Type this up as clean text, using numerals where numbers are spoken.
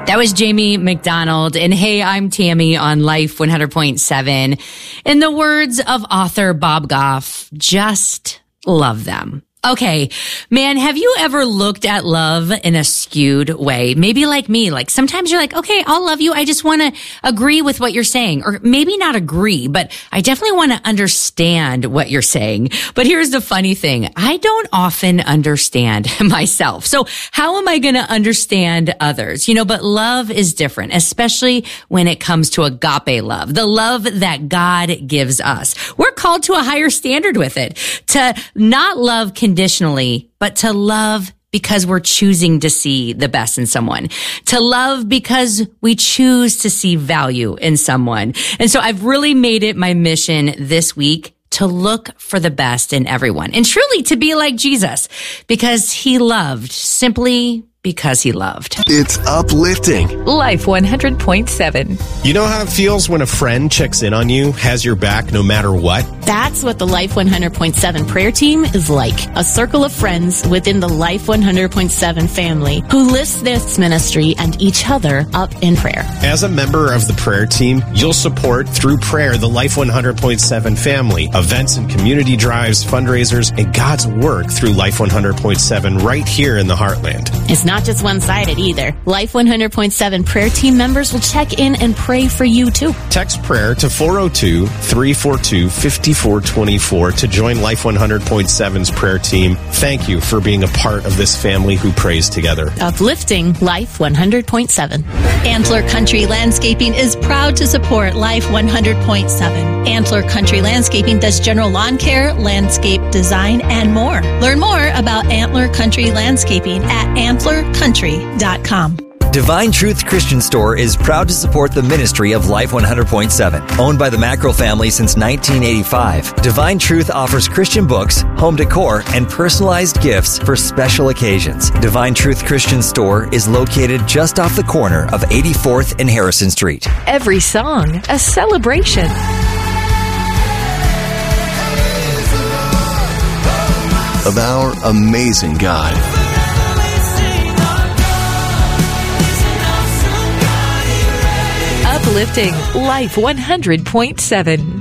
That was Jamie McDonald. And hey, I'm Tammy on Life 100.7. In the words of author Bob Goff, just love them. Okay, man, have you ever looked at love in a skewed way? Maybe like me, like sometimes you're like, okay, I'll love you. I just want to agree with what you're saying, or maybe not agree, but I definitely want to understand what you're saying. But here's the funny thing. I don't often understand myself. So how am I going to understand others? But love is different, especially when it comes to agape love, the love that God gives us. We're called to a higher standard with it, to not love conditionally, but to love because we're choosing to see the best in someone, to love because we choose to see value in someone. And so I've really made it my mission this week to look for the best in everyone and truly to be like Jesus, because he loved simply because he loved. It's uplifting. Life 100.7. You know how it feels when a friend checks in on you, has your back no matter what? That's what the Life 100.7 prayer team is like. A circle of friends within the Life 100.7 family who lifts this ministry and each other up in prayer. As a member of the prayer team, you'll support through prayer the Life 100.7 family, events and community drives, fundraisers, and God's work through Life 100.7 right here in the Heartland. It's not just one-sided either. Life 100.7 prayer team members will check in and pray for you too. Text prayer to 402-342-5424 to join Life 100.7's prayer team. Thank you for being a part of this family who prays together. Uplifting Life 100.7. Antler Country Landscaping is proud to support Life 100.7. Antler Country Landscaping does general lawn care, landscape design, and more. Learn more about Antler Country Landscaping at antlercountry.com. Divine Truth Christian Store is proud to support the ministry of Life 100.7. Owned by the Mackerel family since 1985, Divine Truth offers Christian books, home decor, and personalized gifts for special occasions. Divine Truth Christian Store is located just off the corner of 84th and Harrison Street. Every song, a celebration. Of our amazing God. Uplifting Life 100.7.